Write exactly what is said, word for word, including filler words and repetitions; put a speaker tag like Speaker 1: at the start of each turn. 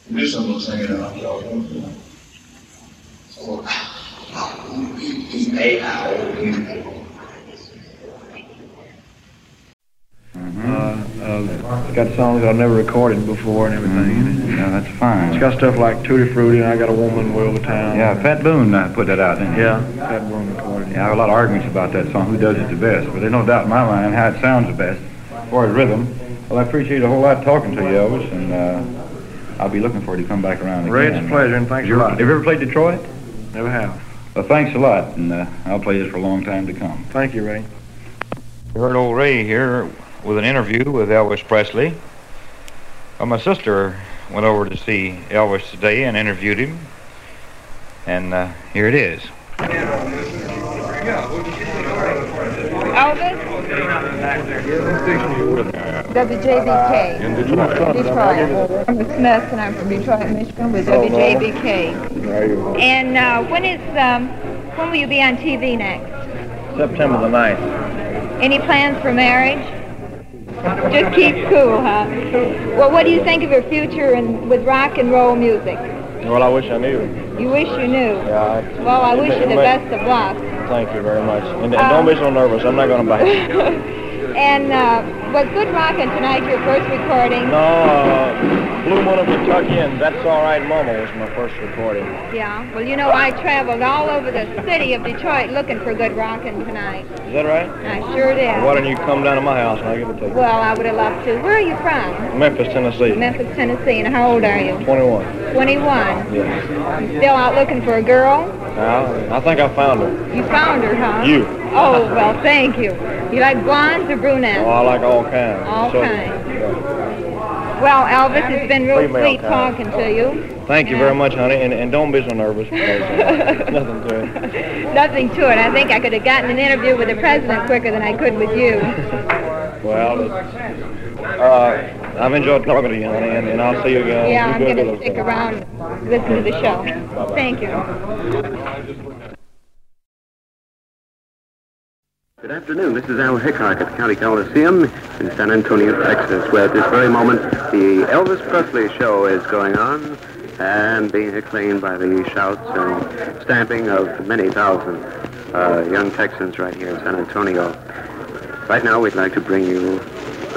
Speaker 1: Do some little singing out there. So, hey, how
Speaker 2: Uh, uh, it's got songs I've never recorded before and everything.
Speaker 3: Mm-hmm. Yeah, that's fine.
Speaker 2: It's got stuff like Tutti Frutti and I Got a Woman, Wheel of Town.
Speaker 3: Yeah, Pat Boone uh, put that out, didn't he?
Speaker 2: Yeah, Pat Boone recorded it.
Speaker 3: Yeah, I have a lot of arguments about that song, who does it the best, but there's no doubt in my mind how it sounds the best as far as rhythm. Well, I appreciate a whole lot talking to you, Elvis, and uh, I'll be looking for you to come back around again.
Speaker 2: Ray, it's a pleasure, and thanks
Speaker 3: you
Speaker 2: a
Speaker 3: ever,
Speaker 2: lot.
Speaker 3: Have you ever played Detroit?
Speaker 2: Never have.
Speaker 3: Well, thanks a lot, and uh, I'll play this for a long time to come.
Speaker 2: Thank you, Ray.
Speaker 3: You heard old Ray here with an interview with Elvis Presley. Well, my sister went over to see Elvis today and interviewed him, and uh, here it is.
Speaker 4: Elvis? W J B K.
Speaker 3: In Detroit.
Speaker 4: Detroit. I'm Smith, and I'm from Detroit, Michigan, with W J B K. And uh, when is um, when will you be on T V next?
Speaker 2: September the ninth.
Speaker 4: Any plans for marriage? Just keep cool, huh? Well, what do you think of your future in, with rock and roll music?
Speaker 2: Well, I wish I knew.
Speaker 4: You wish you knew.
Speaker 2: Yeah. I,
Speaker 4: Well, I wish you the best of luck.
Speaker 2: Thank you very much. And, and
Speaker 4: Um,
Speaker 2: don't be so nervous. I'm not going to bite you.
Speaker 4: And uh, was Good Rockin' Tonight your first recording?
Speaker 2: No, uh, Blue Moon of Kentucky and That's All Right Mama was my first recording.
Speaker 4: Yeah. Well, you know, I traveled all over the city of Detroit looking for Good Rockin' Tonight.
Speaker 2: Is that right?
Speaker 4: I sure did.
Speaker 2: Why don't you come down to my house and I'll give it to you?
Speaker 4: Well, I would have loved to. Where are you from?
Speaker 2: Memphis, Tennessee.
Speaker 4: Memphis, Tennessee. And how old are you?
Speaker 2: twenty-one.
Speaker 4: twenty-one.
Speaker 2: Yes.
Speaker 4: You still out looking for a girl?
Speaker 2: Now, I think I found her.
Speaker 4: You found her, huh?
Speaker 2: You.
Speaker 4: Oh, well, thank you. You like blondes or brunettes?
Speaker 2: Oh, I like all kinds.
Speaker 4: All
Speaker 2: So-
Speaker 4: kinds.
Speaker 2: yeah.
Speaker 4: Well, Elvis, it's been real
Speaker 2: Female
Speaker 4: sweet
Speaker 2: kind.
Speaker 4: talking to you.
Speaker 2: Thank you very much, honey, and, and don't be so nervous. Because, uh, nothing to it.
Speaker 4: Nothing to it. I think I could have gotten an interview with the president quicker than I could with you.
Speaker 2: Well, it, uh, I've enjoyed talking to you, honey, and, and I'll see you again.
Speaker 4: Yeah,
Speaker 2: You
Speaker 4: I'm
Speaker 2: go
Speaker 4: going
Speaker 2: to
Speaker 4: to
Speaker 2: the-
Speaker 4: stick around and listen to the show. Thank you.
Speaker 5: Good afternoon. This is Al Hickok at the County Coliseum in San Antonio, Texas, where at this very moment the Elvis Presley show is going on and being acclaimed by the shouts and stamping of many thousand uh, young Texans right here in San Antonio. Right now, we'd like to bring you